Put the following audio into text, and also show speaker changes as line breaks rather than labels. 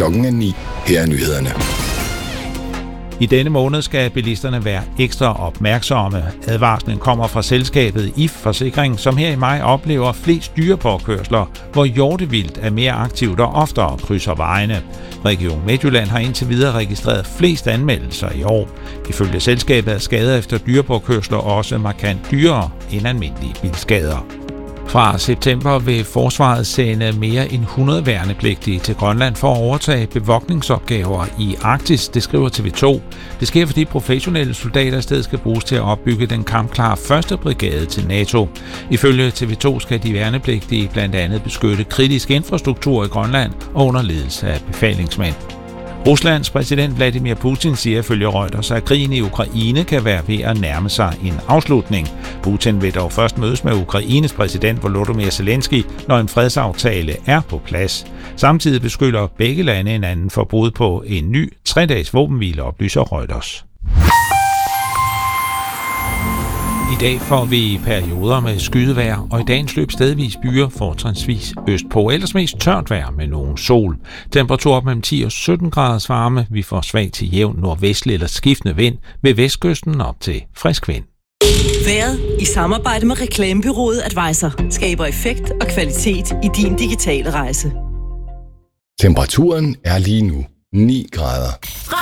Klokken er 9. Her er nyhederne.
I denne måned skal bilisterne være ekstra opmærksomme. Advarslen kommer fra selskabet IF Forsikring, som her i maj oplever flest dyrepåkørsler, hvor hjortevildt er mere aktivt og oftere krydser vejene. Region Midtjylland har indtil videre registreret flest anmeldelser i år. Ifølge selskabet er skader efter dyrepåkørsler også markant dyrere end almindelige bilskader. Fra september vil forsvaret sende mere end 100 værnepligtige til Grønland for at overtage bevogtningsopgaver i Arktis, det skriver TV2. Det sker, fordi professionelle soldater i stedet skal bruges til at opbygge den kampklare 1. brigade til NATO. Ifølge TV2 skal de værnepligtige blandt andet beskytte kritisk infrastruktur i Grønland og under ledelse af befalingsmænd. Ruslands præsident Vladimir Putin siger ifølge Reuters, at krigen i Ukraine kan være ved at nærme sig en afslutning. Putin vil dog først mødes med Ukraines præsident Volodymyr Zelensky, når en fredsaftale er på plads. Samtidig beskylder begge lande hinanden for brud på en ny 3-dages våbenhvile, oplyser Reuters. I dag får vi perioder med skydevejr, og i dagens løb stedvis byer, fortrinsvis østpå. Ellers mest tørt vejr med nogen sol. Temperatur op mellem 10 og 17 graders varme. Vi får svag til jævn nordvestlig eller skiftende vind. Ved vestkysten op til frisk vind.
Vejret i samarbejde med reklamebureauet Advisor skaber effekt og kvalitet i din digitale rejse.
Temperaturen er lige nu 9 grader.